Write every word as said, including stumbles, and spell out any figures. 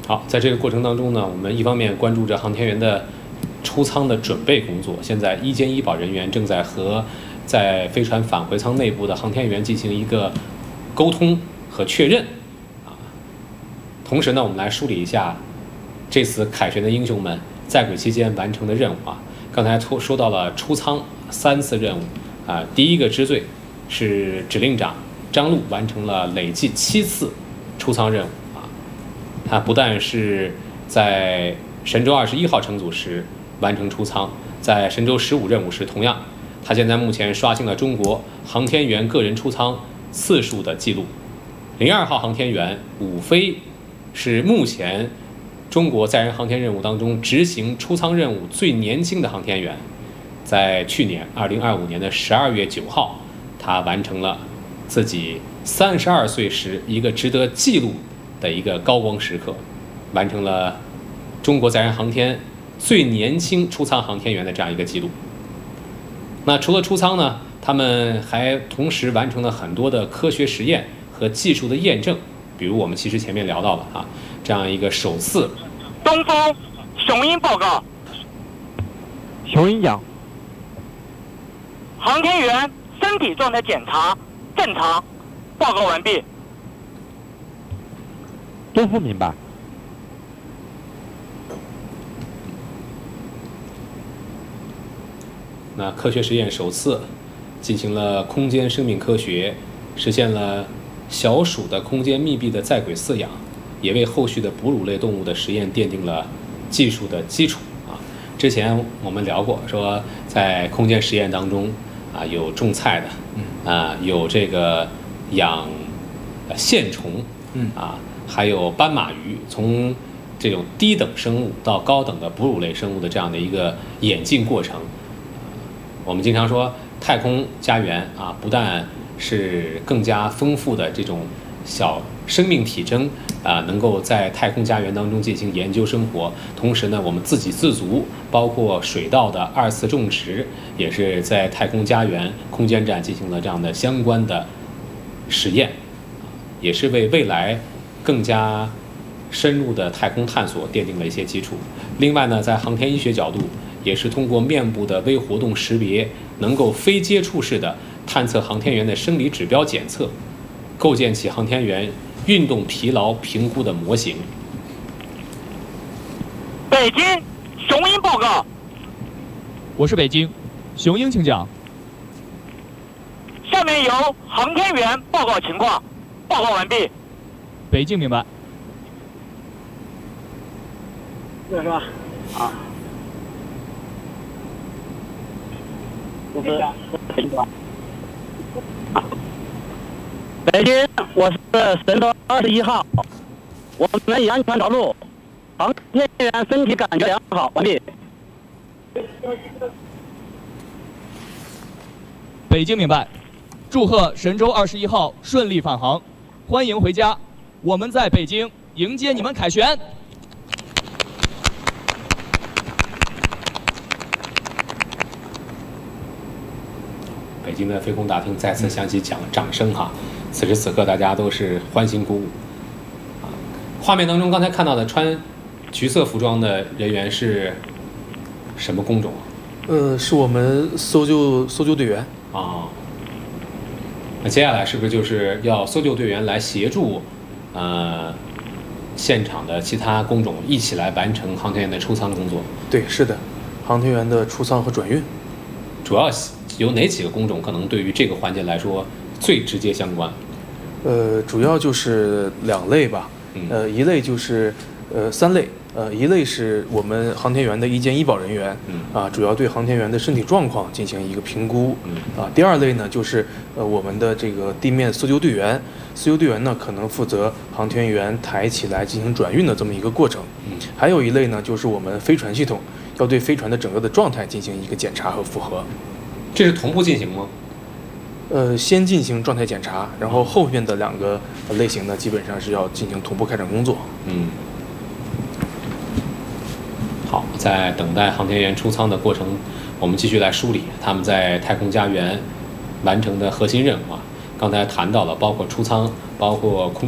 好，在这个过程当中呢，我们一方面关注着航天员的出舱的准备工作，现在一监一保人员正在和在飞船返回舱内部的航天员进行一个沟通和确认啊。同时呢，我们来梳理一下这次凯旋的英雄们在轨期间完成的任务啊。刚才说到了出舱三次任务啊，第一个支队是指令长张璐完成了累计七次出舱任务啊。他不但是在神舟二十一号乘组时完成出舱，在神舟十五任务时同样，他现在目前刷新了中国航天员个人出舱次数的记录。零二号航天员武飞是目前中国载人航天任务当中执行出舱任务最年轻的航天员，在去年二零二五年的十二月九号，他完成了自己三十二岁时一个值得记录的一个高光时刻，完成了中国载人航天最年轻出舱航天员的这样一个记录。那除了出舱呢，他们还同时完成了很多的科学实验和技术的验证，比如我们其实前面聊到了啊，这样一个首次。 东风，雄鹰报告。 雄鹰讲。 航天员身体状态检查正常，报告完毕。 东风明白。 那科学实验首次进行了空间生命科学，实现了小鼠的空间密闭的在轨饲养，也为后续的哺乳类动物的实验奠定了技术的基础啊。之前我们聊过，说在空间实验当中啊，有种菜的，啊，有这个养线虫， 嗯啊，还有斑马鱼，从这种低等生物到高等的哺乳类生物的这样的一个演进过程。我们经常说太空家园啊，不但是更加丰富的这种小生命体征啊，能够在太空家园当中进行研究生活，同时呢，我们自给自足，包括水稻的二次种植，也是在太空家园空间站进行了这样的相关的实验，也是为未来更加深入的太空探索奠定了一些基础。另外呢，在航天医学角度，也是通过面部的微活动识别，能够非接触式的探测航天员的生理指标检测，构建起航天员运动疲劳评估的模型。 北京，雄鹰报告。 我是北京，雄鹰请讲。 下面由航天员报告情况，报告完毕。 北京明白。 这是吧？啊。我是北京，我是神舟二十一号，我们已安全着陆，航天员身体感觉良好，完毕。 北京明白，祝贺神舟二十一号顺利返航，欢迎回家，我们在北京迎接你们凯旋。 北京的飞空大厅再次响起掌掌声哈，此时此刻大家都是欢欣鼓舞啊。画面当中刚才看到的穿橘色服装的人员是什么工种啊？ 呃，是我们搜救搜救队员啊。那接下来是不是就是要搜救队员来协助呃现场的其他工种一起来完成航天员的出舱工作？ 对，是的，航天员的出舱和转运。 主要有哪几个工种可能对于这个环节来说最直接相关？ 呃，主要就是两类吧。 嗯、 呃，一类就是呃三类。呃，一类是我们航天员的医监医保人员， 嗯啊，主要对航天员的身体状况进行一个评估， 嗯啊，第二类呢就是呃我们的这个地面搜救队员，搜救队员呢可能负责航天员抬起来进行转运的这么一个过程， 嗯， 还有一类呢就是我们飞船系统要对飞船的整个的状态进行一个检查和复核， 这是同步进行吗？ 呃，先进行状态检查，然后后面的两个类型呢基本上是要进行同步开展工作， 嗯。好，在等待航天员出舱的过程，我们继续来梳理他们在太空家园完成的核心任务啊。刚才谈到了，包括出舱，包括空。